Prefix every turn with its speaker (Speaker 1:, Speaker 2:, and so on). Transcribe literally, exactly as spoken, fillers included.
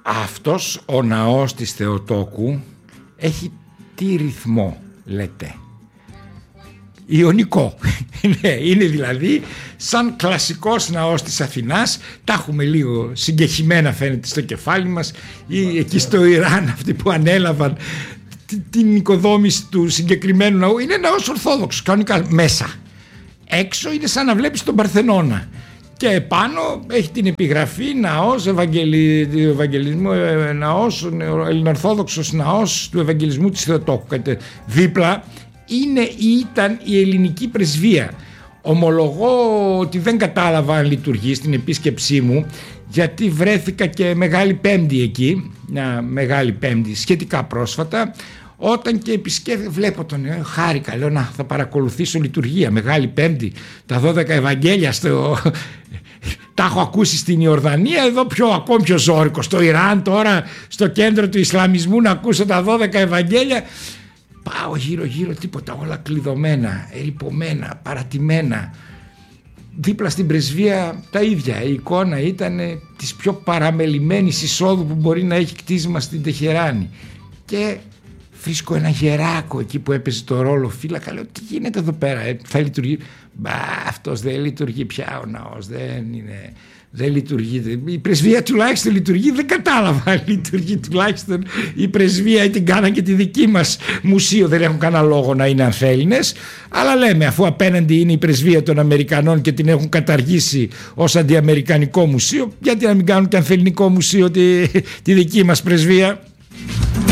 Speaker 1: Αυτός ο ναός της Θεοτόκου έχει τι ρυθμό λέτε? Ιωνικό. Είναι δηλαδή σαν κλασικός ναός της Αθηνάς. Τα έχουμε λίγο συγκεχημένα φαίνεται στο κεφάλι μας, ή εκεί στο Ιράν αυτοί που ανέλαβαν την οικοδόμηση του συγκεκριμένου ναού. Είναι ναός Ορθόδοξος κανονικά μέσα. Έξω είναι σαν να βλέπεις τον Παρθενώνα. Και επάνω έχει την επιγραφή ναός Ευαγγελι... Ευαγγελισμού, ναός, ελληνοορθόδοξος ναός του Ευαγγελισμού της Θεοτόκου. Δίπλα είναι ή ήταν η ελληνική πρεσβεία. Ομολογώ ότι δεν κατάλαβα αν λειτουργεί στην επίσκεψή μου, γιατί βρέθηκα και Μεγάλη Πέμπτη εκεί, μια Μεγάλη Πέμπτη σχετικά πρόσφατα, όταν και επισκέφθηκα, βλέπω τον ε, χάρηκα, λέω να θα παρακολουθήσω λειτουργία Μεγάλη Πέμπτη, τα δώδεκα Ευαγγέλια στο... τα έχω ακούσει στην Ιορδανία, εδώ πιο ακόμη πιο ζώρικο, στο Ιράν τώρα, στο κέντρο του Ισλαμισμού, να ακούσω τα δώδεκα Ευαγγέλια. Πάω γύρω γύρω, τίποτα, όλα κλειδωμένα, ερειπωμένα, παρατημένα. Δίπλα στην πρεσβεία τα ίδια. Η εικόνα ήταν της πιο παραμελημένης εισόδου που μπορεί να έχει κτίσμα στην Τεχεράνη. Και βρίσκω ένα γεράκο εκεί που έπαιζε το ρόλο φύλακα. Λέω, τι γίνεται εδώ πέρα, ε, θα λειτουργεί? Μπα, αυτός δεν λειτουργεί πια ο ναός, δεν είναι... Δεν λειτουργεί. Η πρεσβεία τουλάχιστον λειτουργεί. Δεν κατάλαβα αν λειτουργεί τουλάχιστον η πρεσβεία ή την κάναν και τη δική μας μουσείο. Δεν έχουν κανένα λόγο να είναι ανθέλληνες. Αλλά λέμε, αφού απέναντι είναι η πρεσβεία των Αμερικανών και την έχουν καταργήσει ως αντιαμερικανικό μουσείο, γιατί να μην κάνουν και ανθελληνικό μουσείο τη, τη δική μας πρεσβεία?